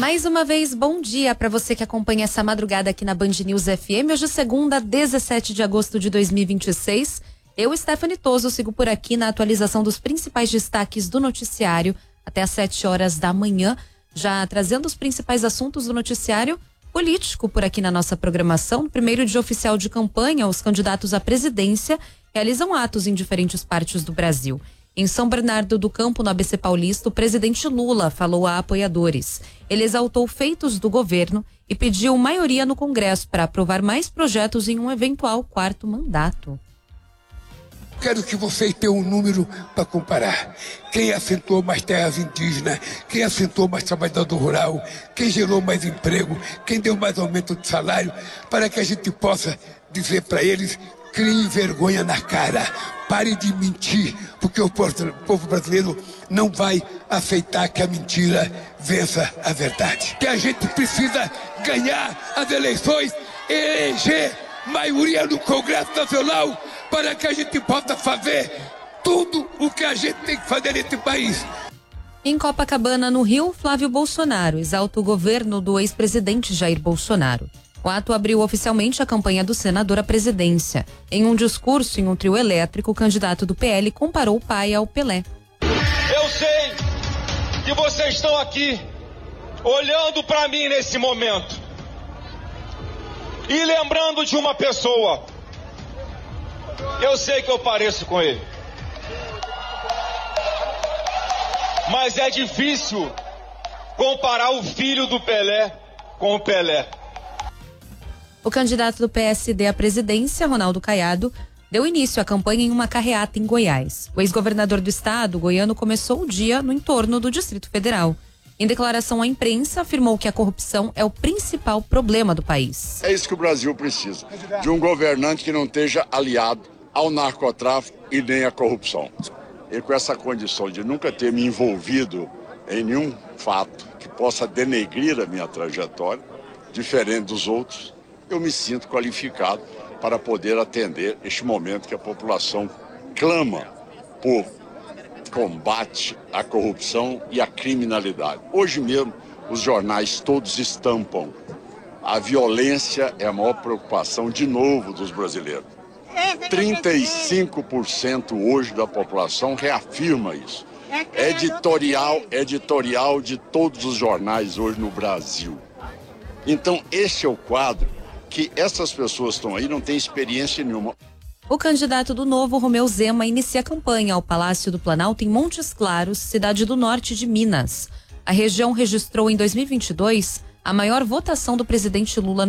Mais uma vez, bom dia para você que acompanha essa madrugada aqui na Band News FM. Hoje é segunda, 17 de agosto de 2026. Eu, Stephanie Toso, sigo por aqui na atualização dos principais destaques do noticiário até às 7 horas da manhã, já trazendo os principais assuntos do noticiário político por aqui na nossa programação. No primeiro dia oficial de campanha, os candidatos à presidência realizam atos em diferentes partes do Brasil. Em São Bernardo do Campo, no ABC Paulista, o presidente Lula falou a apoiadores. Ele exaltou feitos do governo e pediu maioria no Congresso para aprovar mais projetos em um eventual quarto mandato. Quero que vocês tenham um número para comparar. Quem assentou mais terras indígenas, quem assentou mais trabalhador rural, quem gerou mais emprego, quem deu mais aumento de salário, para que a gente possa dizer para eles: criem vergonha na cara, pare de mentir, porque o povo brasileiro não vai aceitar que a mentira vença a verdade. Que a gente precisa ganhar as eleições, eleger maioria no Congresso Nacional, para que a gente possa fazer tudo o que a gente tem que fazer nesse país. Em Copacabana, no Rio, Flávio Bolsonaro exalta o governo do ex-presidente Jair Bolsonaro. O ato abriu oficialmente a campanha do senador à presidência. Em um discurso em um trio elétrico, o candidato do PL comparou o pai ao Pelé. Eu sei que vocês estão aqui olhando para mim nesse momento e lembrando de uma pessoa. Eu sei que eu pareço com ele, mas é difícil comparar o filho do Pelé com o Pelé. O candidato do PSD à presidência, Ronaldo Caiado, deu início à campanha em uma carreata em Goiás. O ex-governador do estado, goiano, começou o dia no entorno do Distrito Federal. Em declaração à imprensa, afirmou que a corrupção é o principal problema do país. É isso que o Brasil precisa, de um governante que não esteja aliado ao narcotráfico e nem à corrupção. E com essa condição de nunca ter me envolvido em nenhum fato que possa denegrir a minha trajetória, diferente dos outros, eu me sinto qualificado para poder atender este momento que a população clama por combate à corrupção e à criminalidade. Hoje mesmo, os jornais todos estampam: a violência é a maior preocupação, de novo, dos brasileiros. 35% hoje da população reafirma isso. Editorial de todos os jornais hoje no Brasil. Então, esse é o quadro que essas pessoas estão aí, não têm experiência nenhuma. O candidato do Novo, Romeu Zema, inicia a campanha ao Palácio do Planalto em Montes Claros, cidade do norte de Minas. A região registrou em 2022 a maior votação do presidente Lula no